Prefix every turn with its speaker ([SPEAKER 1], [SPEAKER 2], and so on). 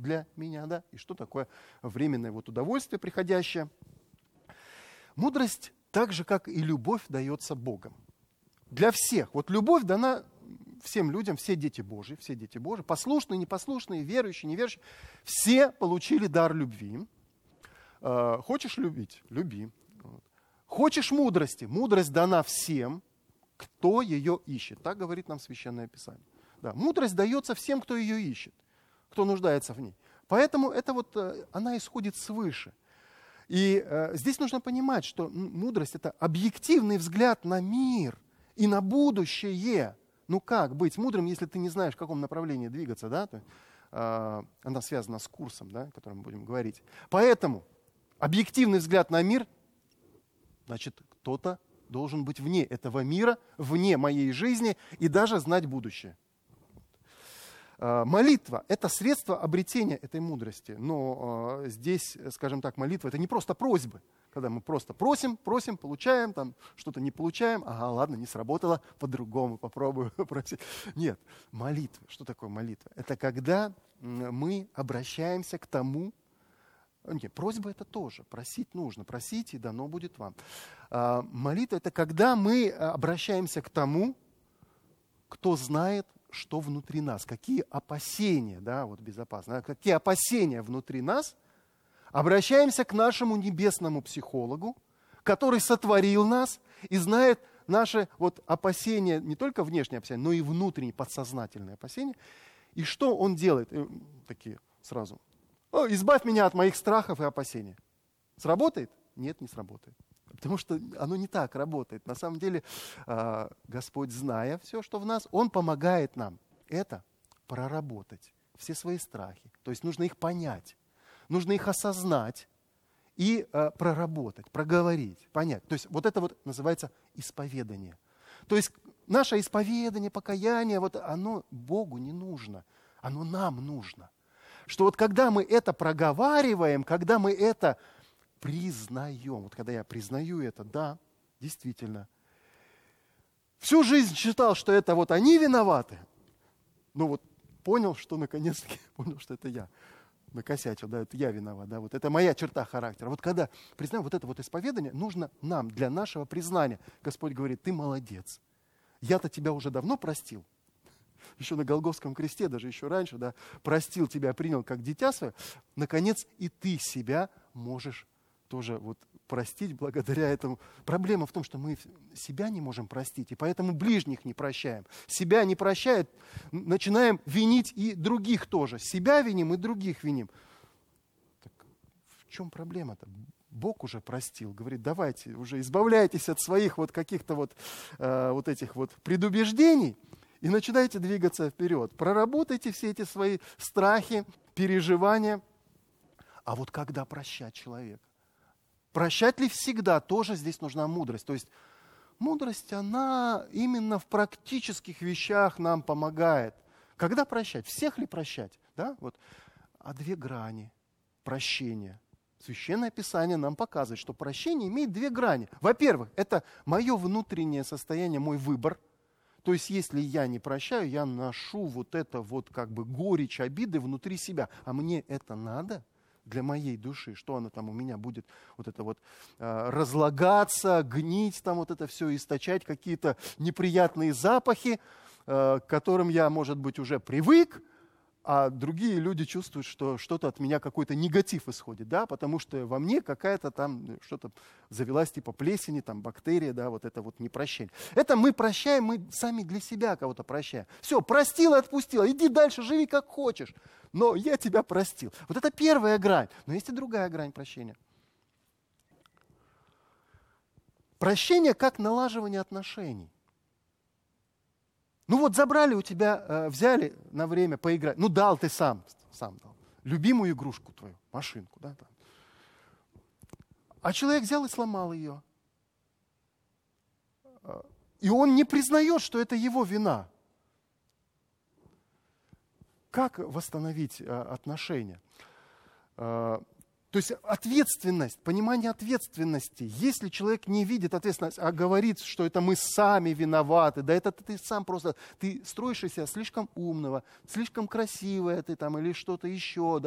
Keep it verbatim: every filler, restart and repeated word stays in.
[SPEAKER 1] для меня, да, и что такое временное вот удовольствие приходящее. Мудрость, так же, как и любовь, дается Богом. Для всех. Вот любовь дана всем людям, все дети Божьи, все дети Божьи, послушные, непослушные, верующие, неверующие, все получили дар любви. Э, хочешь любить? Люби. Вот. Хочешь мудрости? Мудрость дана всем, кто ее ищет. Так говорит нам Священное Писание. Да, мудрость дается всем, кто ее ищет, кто нуждается в ней. Поэтому это вот, она исходит свыше. И э, здесь нужно понимать, что мудрость – это объективный взгляд на мир и на будущее. Ну как быть мудрым, если ты не знаешь, в каком направлении двигаться, да? То, э, она связана с курсом, да, о котором мы будем говорить. Поэтому объективный взгляд на мир, значит, кто-то должен быть вне этого мира, вне моей жизни и даже знать будущее. Молитва – это средство обретения этой мудрости. Но э, здесь, скажем так, молитва – это не просто просьбы. Когда мы просто просим, просим, получаем, там что-то не получаем. Ага, ладно, не сработало, по-другому попробую просить. Нет, молитва. Что такое молитва? Это когда мы обращаемся к тому. Нет, просьба – это тоже. Просить нужно. Просите, и дано будет вам. А, молитва – это когда мы обращаемся к тому, кто знает, что внутри нас, какие опасения, да, вот безопасно, какие опасения внутри нас, обращаемся к нашему небесному психологу, который сотворил нас и знает наши вот опасения, не только внешние опасения, но и внутренние, подсознательные опасения. И что он делает? И, такие сразу. О, избавь меня от моих страхов и опасений. Сработает? Нет, не сработает. Потому что оно не так работает. На самом деле Господь, зная все, что в нас, Он помогает нам это проработать, все свои страхи. То есть нужно их понять, нужно их осознать и проработать, проговорить, понять. То есть вот это вот называется исповедание. То есть наше исповедание, покаяние, вот оно Богу не нужно, оно нам нужно. Что вот когда мы это проговариваем, когда мы это признаем. Вот когда я признаю это, да, действительно. Всю жизнь считал, что это вот они виноваты. Но вот понял, что наконец-таки понял, что это я накосячил, да, это я виноват, да, вот это моя черта характера. Вот когда признаем вот это вот исповедание, нужно нам для нашего признания. Господь говорит, ты молодец. Я-то тебя уже давно простил. Еще на Голгофском кресте, даже еще раньше, да, простил тебя, принял как дитя свое. Наконец и ты себя можешь тоже вот простить благодаря этому. Проблема в том, что мы себя не можем простить, и поэтому ближних не прощаем. Себя не прощают, начинаем винить и других тоже. Себя виним и других виним. Так в чем проблема-то? Бог уже простил, говорит, давайте уже избавляйтесь от своих вот каких-то вот, э, вот этих вот предубеждений и начинайте двигаться вперед. Проработайте все эти свои страхи, переживания. А вот когда прощать человека? Прощать ли всегда? Тоже здесь нужна мудрость. То есть мудрость, она именно в практических вещах нам помогает. Когда прощать? Всех ли прощать? Да? Вот. А две грани прощения. Священное Писание нам показывает, что прощение имеет две грани. Во-первых, это мое внутреннее состояние, мой выбор. То есть, если я не прощаю, я ношу вот это вот как бы горечь обиды внутри себя. А мне это надо? Для моей души, что оно там у меня будет вот это вот э, разлагаться, гнить, там вот это все источать, какие-то неприятные запахи, э, к которым я, может быть, уже привык, а другие люди чувствуют, что что-то от меня, какой-то негатив исходит, да, потому что во мне какая-то там что-то завелась типа плесени, там бактерия, да, вот это вот непрощение. Это мы прощаем, мы сами для себя кого-то прощаем. Все, простил и отпустил, иди дальше, живи как хочешь, но я тебя простил. Вот это первая грань, но есть и другая грань прощения. Прощение как налаживание отношений. Ну вот забрали у тебя, э, взяли на время поиграть. Ну дал ты сам, сам дал. Любимую игрушку твою, машинку. Да, там. А человек взял и сломал ее. И он не признает, что это его вина. Как восстановить э, отношения? Э, То есть ответственность, понимание ответственности. Если человек не видит ответственность, а говорит, что это мы сами виноваты, да это ты сам просто, ты строишь из себя слишком умного, слишком красивое ты там или что-то еще, да,